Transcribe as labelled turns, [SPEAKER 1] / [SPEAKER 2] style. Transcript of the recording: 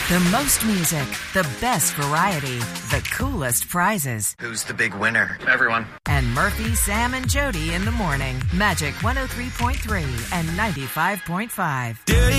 [SPEAKER 1] The most music, the best variety, the coolest prizes.
[SPEAKER 2] Who's the big winner? Everyone.
[SPEAKER 1] And Murphy, Sam, and Jody in the morning. Magic 103.3 and 95.5.